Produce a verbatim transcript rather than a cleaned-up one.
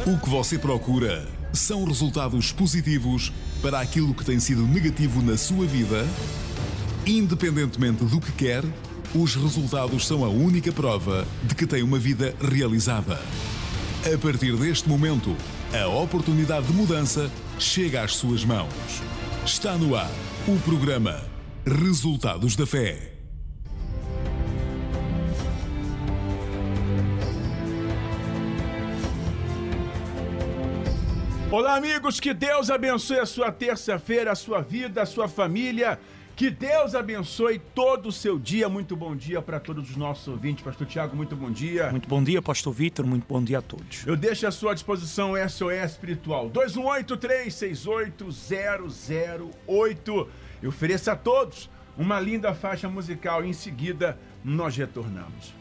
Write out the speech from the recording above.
O que você procura são resultados positivos para aquilo que tem sido negativo na sua vida? Independentemente do que quer, os resultados são a única prova de que tem uma vida realizada. A partir deste momento, a oportunidade de mudança chega às suas mãos. Está no ar o programa Resultados da Fé. Olá, amigos, que Deus abençoe a sua terça-feira, a sua vida, a sua família. Que Deus abençoe todo o seu dia. Muito bom dia para todos os nossos ouvintes. Pastor Tiago, muito bom dia. Muito bom dia, Pastor Vitor. Muito bom dia a todos. Eu deixo à sua disposição o S O S Espiritual dois um oito, três seis oito, zero zero oito. Eu ofereço a todos uma linda faixa musical e em seguida nós retornamos.